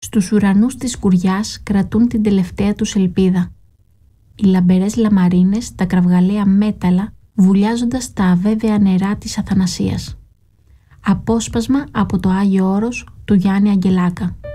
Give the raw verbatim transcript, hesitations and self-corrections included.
Στους ουρανούς της σκουριάς κρατούν την τελευταία τους ελπίδα. Οι λαμπερές λαμαρίνες, τα κραυγαλαία μέταλλα, βουλιάζοντας τα αβέβαια νερά της Αθανασίας. Απόσπασμα από το Άγιο Όρος του Γιάννη Αγγελάκα.